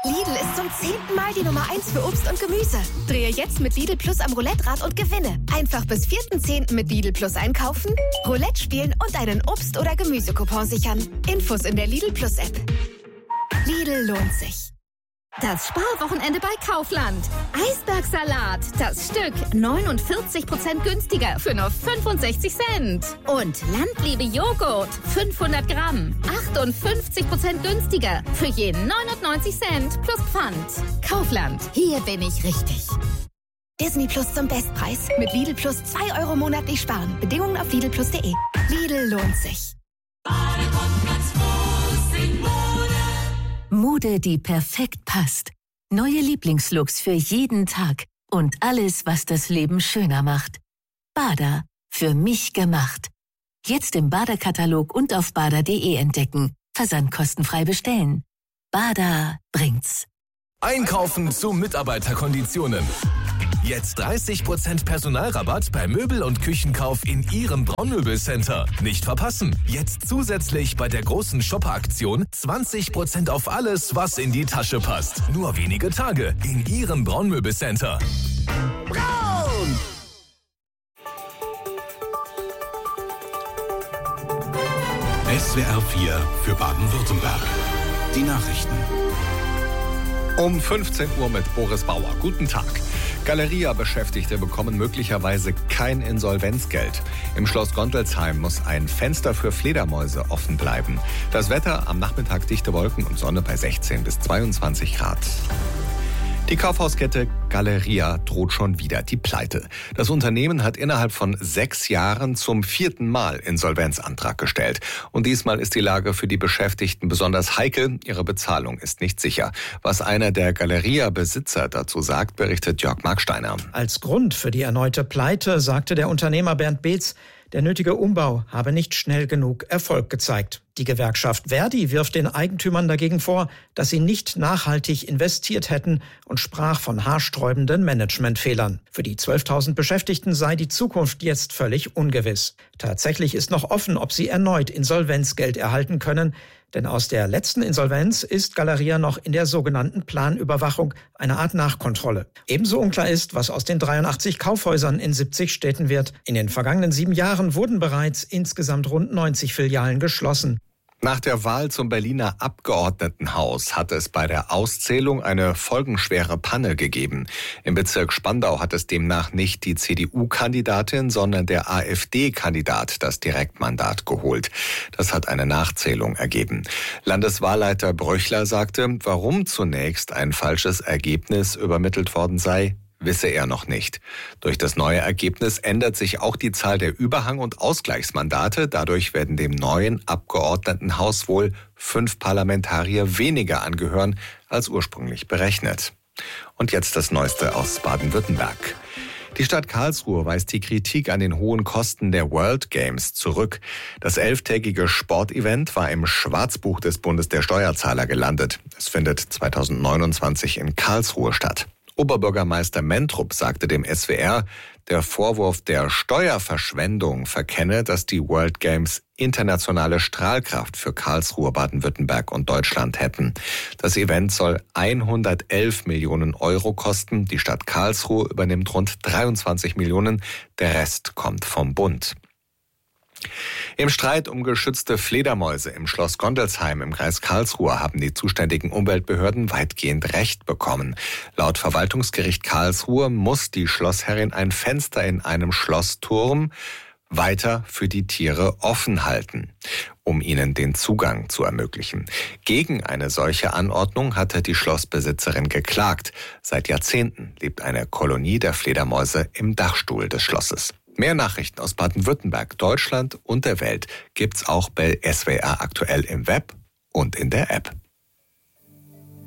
Lidl ist zum 10. Mal die Nummer 1 für Obst und Gemüse. Drehe jetzt mit Lidl Plus am Roulette-Rad und gewinne. Einfach bis 4.10. mit Lidl Plus einkaufen, Roulette spielen und einen Obst- oder Gemüsecoupon sichern. Infos in der Lidl Plus App. Lidl lohnt sich. Das Sparwochenende bei Kaufland. Eisbergsalat, das Stück 49% günstiger für nur 65 Cent. Und Landliebe Joghurt, 500 Gramm, 58% günstiger für je 99 Cent plus Pfand. Kaufland, hier bin ich richtig. Disney Plus zum Bestpreis. Mit Lidl Plus 2 Euro monatlich sparen. Bedingungen auf lidlplus.de. Lidl lohnt sich. Mode, die perfekt passt. Neue Lieblingslooks für jeden Tag. Und alles, was das Leben schöner macht. Bada. Für mich gemacht. Jetzt im Bada-Katalog und auf bada.de entdecken. Versandkostenfrei bestellen. Bada bringt's. Einkaufen zu Mitarbeiterkonditionen. Jetzt 30% Personalrabatt bei Möbel- und Küchenkauf in Ihrem Braunmöbelcenter. Nicht verpassen. Jetzt zusätzlich bei der großen Shopper-Aktion 20% auf alles, was in die Tasche passt. Nur wenige Tage in Ihrem Braunmöbelcenter. Braun! SWR 4 für Baden-Württemberg. Die Nachrichten. Um 15 Uhr mit Boris Bauer. Guten Tag. Galeria-Beschäftigte bekommen möglicherweise kein Insolvenzgeld. Im Schloss Gondelsheim muss ein Fenster für Fledermäuse offen bleiben. Das Wetter am Nachmittag dichte Wolken und Sonne bei 16 bis 22 Grad. Die Kaufhauskette Galeria droht schon wieder die Pleite. Das Unternehmen hat innerhalb von 6 Jahren zum 4. Mal Insolvenzantrag gestellt. Und diesmal ist die Lage für die Beschäftigten besonders heikel. Ihre Bezahlung ist nicht sicher. Was einer der Galeria-Besitzer dazu sagt, berichtet Jörg Marksteiner. Als Grund für die erneute Pleite sagte der Unternehmer Bernd Beetz, der nötige Umbau habe nicht schnell genug Erfolg gezeigt. Die Gewerkschaft Verdi wirft den Eigentümern dagegen vor, dass sie nicht nachhaltig investiert hätten und sprach von haarsträubenden Managementfehlern. Für die 12.000 Beschäftigten sei die Zukunft jetzt völlig ungewiss. Tatsächlich ist noch offen, ob sie erneut Insolvenzgeld erhalten können, denn aus der letzten Insolvenz ist Galeria noch in der sogenannten Planüberwachung, eine Art Nachkontrolle. Ebenso unklar ist, was aus den 83 Kaufhäusern in 70 Städten wird. In den vergangenen 7 Jahren wurden bereits insgesamt rund 90 Filialen geschlossen. Nach der Wahl zum Berliner Abgeordnetenhaus hat es bei der Auszählung eine folgenschwere Panne gegeben. Im Bezirk Spandau hat es demnach nicht die CDU-Kandidatin, sondern der AfD-Kandidat das Direktmandat geholt. Das hat eine Nachzählung ergeben. Landeswahlleiter Bröchler sagte, warum zunächst ein falsches Ergebnis übermittelt worden sei, wisse er noch nicht. Durch das neue Ergebnis ändert sich auch die Zahl der Überhang- und Ausgleichsmandate. Dadurch werden dem neuen Abgeordnetenhaus wohl 5 Parlamentarier weniger angehören als ursprünglich berechnet. Und jetzt das Neueste aus Baden-Württemberg. Die Stadt Karlsruhe weist die Kritik an den hohen Kosten der World Games zurück. Das 11-tägige Sportevent war im Schwarzbuch des Bundes der Steuerzahler gelandet. Es findet 2029 in Karlsruhe statt. Oberbürgermeister Mentrup sagte dem SWR, der Vorwurf der Steuerverschwendung verkenne, dass die World Games internationale Strahlkraft für Karlsruhe, Baden-Württemberg und Deutschland hätten. Das Event soll 111 Millionen Euro kosten. Die Stadt Karlsruhe übernimmt rund 23 Millionen. Der Rest kommt vom Bund. Im Streit um geschützte Fledermäuse im Schloss Gondelsheim im Kreis Karlsruhe haben die zuständigen Umweltbehörden weitgehend Recht bekommen. Laut Verwaltungsgericht Karlsruhe muss die Schlossherrin ein Fenster in einem Schlossturm weiter für die Tiere offen halten, um ihnen den Zugang zu ermöglichen. Gegen eine solche Anordnung hatte die Schlossbesitzerin geklagt. Seit Jahrzehnten lebt eine Kolonie der Fledermäuse im Dachstuhl des Schlosses. Mehr Nachrichten aus Baden-Württemberg, Deutschland und der Welt gibt's auch bei SWR aktuell im Web und in der App.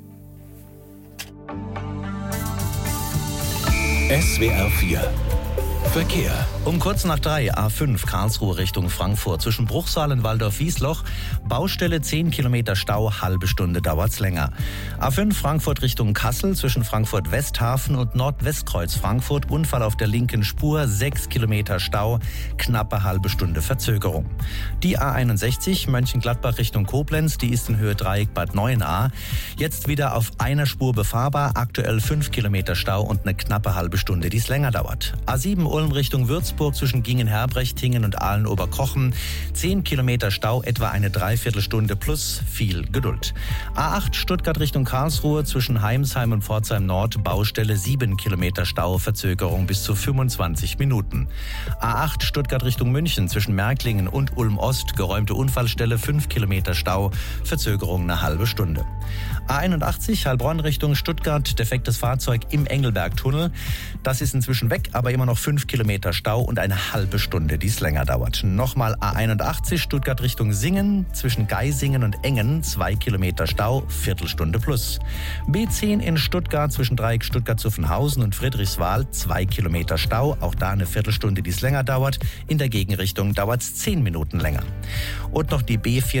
SWR 4 Verkehr. Um kurz nach 3, A5 Karlsruhe Richtung Frankfurt. Zwischen Bruchsal und Waldorf-Wiesloch. Baustelle 10 Kilometer Stau, halbe Stunde dauert's länger. A5 Frankfurt Richtung Kassel. Zwischen Frankfurt-Westhafen und Nordwestkreuz Frankfurt. Unfall auf der linken Spur, 6 Kilometer Stau, knappe halbe Stunde Verzögerung. Die A61 Mönchengladbach Richtung Koblenz. Die ist in Höhe Dreieck Bad Neuenahr. Jetzt wieder auf einer Spur befahrbar. Aktuell 5 Kilometer Stau und eine knappe halbe Stunde, die es länger dauert. A7 Ulm Richtung Würzburg zwischen Gingen-Herbrechtingen und Aalen-Oberkochen. 10 Kilometer Stau, etwa eine Dreiviertelstunde plus viel Geduld. A8 Stuttgart Richtung Karlsruhe zwischen Heimsheim und Pforzheim Nord. Baustelle 7 Kilometer Stau, Verzögerung bis zu 25 Minuten. A8 Stuttgart Richtung München zwischen Märklingen und Ulm Ost. Geräumte Unfallstelle 5 Kilometer Stau, Verzögerung eine halbe Stunde. A81 Heilbronn Richtung Stuttgart. Defektes Fahrzeug im Engelbergtunnel. Das ist inzwischen weg, aber immer noch 5 Kilometer Stau und eine halbe Stunde, die es länger dauert. Nochmal A81 Stuttgart Richtung Singen. Zwischen Geisingen und Engen 2 Kilometer Stau, Viertelstunde plus. B10 in Stuttgart zwischen Dreieck Stuttgart-Zuffenhausen und Friedrichswald 2 Kilometer Stau. Auch da eine Viertelstunde, die es länger dauert. In der Gegenrichtung dauert es 10 Minuten länger. Und noch die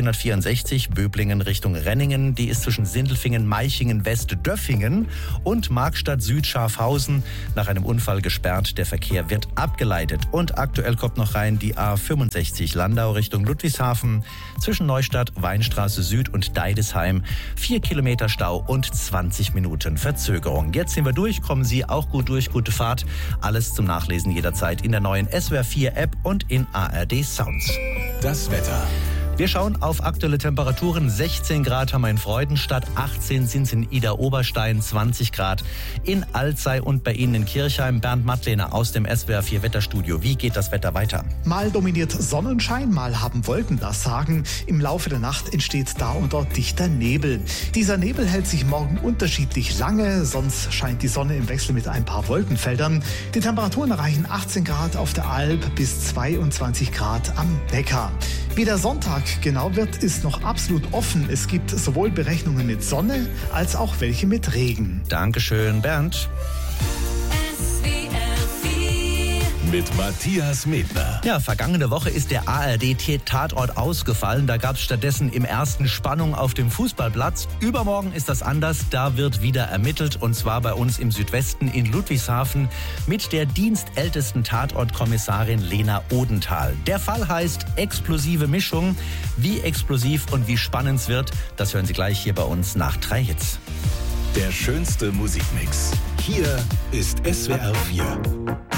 B464 Böblingen Richtung Renningen. Die ist zwischen Sindelfingen, Meichingen, West-Döffingen und Markstadt Süd-Schafhausen nach einem Unfall gesperrt. Der Verkehr wird abgeleitet. Und aktuell kommt noch rein die A65 Landau Richtung Ludwigshafen zwischen Neustadt, Weinstraße Süd und Deidesheim. 4 Kilometer Stau und 20 Minuten Verzögerung. Jetzt sind wir durch, kommen Sie auch gut durch, gute Fahrt. Alles zum Nachlesen jederzeit in der neuen SWR 4 App und in ARD Sounds. Das Wetter. Wir schauen auf aktuelle Temperaturen. 16 Grad haben wir in Freudenstadt, 18 sind es in Idar-Oberstein, 20 Grad in Alzey und bei Ihnen in Kirchheim. Bernd Mattlehner aus dem SWR 4 Wetterstudio. Wie geht das Wetter weiter? Mal dominiert Sonnenschein, mal haben Wolken das Sagen. Im Laufe der Nacht entsteht da und dort dichter Nebel. Dieser Nebel hält sich morgen unterschiedlich lange, sonst scheint die Sonne im Wechsel mit ein paar Wolkenfeldern. Die Temperaturen erreichen 18 Grad auf der Alp bis 22 Grad am Neckar. Wie der Sonntag genau wird, ist noch absolut offen. Es gibt sowohl Berechnungen mit Sonne als auch welche mit Regen. Dankeschön, Bernd. Mit Matthias Medner. Ja, vergangene Woche ist der ARD-Tatort ausgefallen. Da gab es stattdessen im ersten Spannung auf dem Fußballplatz. Übermorgen ist das anders. Da wird wieder ermittelt. Und zwar bei uns im Südwesten in Ludwigshafen mit der dienstältesten Tatortkommissarin Lena Odenthal. Der Fall heißt Explosive Mischung. Wie explosiv und wie spannend es wird, das hören Sie gleich hier bei uns nach 3 Hits. Der schönste Musikmix. Hier ist SWR 4.